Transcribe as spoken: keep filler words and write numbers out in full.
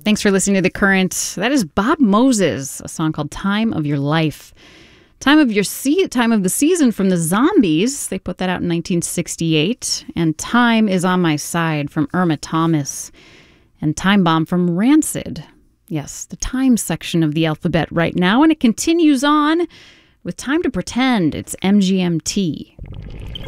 Thanks for listening to The Current. That is Bob Moses, a song called Time of Your Life. Time of Your Se- Time of the Season from the Zombies. They put that out in nineteen sixty-eight. And Time is on My Side from Irma Thomas. And Time Bomb from Rancid. Yes, the time section of the alphabet right now. And it continues on with Time to Pretend. It's M G M T.